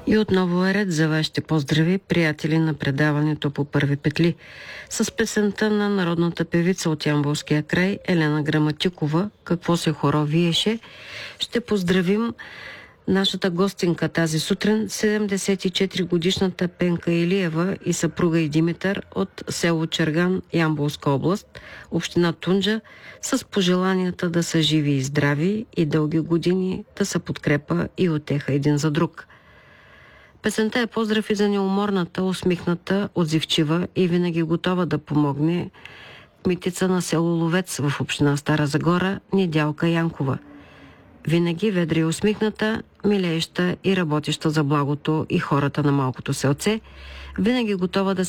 И отново е ред за вашите поздрави, приятели на предаването по първи петли. С песента на народната певица от Ямболския край Елена Граматикова "Какво се хоро виеше", ще поздравим нашата гостинка тази сутрин, 74-годишната Пенка Илиева и съпруга и Димитър от село Черган, Ямболска област, община Тунджа, с пожеланията да са живи и здрави и дълги години да са подкрепа и утеха един за друг. Песента е поздрав и за неуморната, усмихната, отзивчива и винаги готова да помогне кметица на село Ловец в община Стара Загора, Недялка Янкова. Винаги ведра и усмихната, милееща и работеща за благото и хората на малкото селце, винаги готова да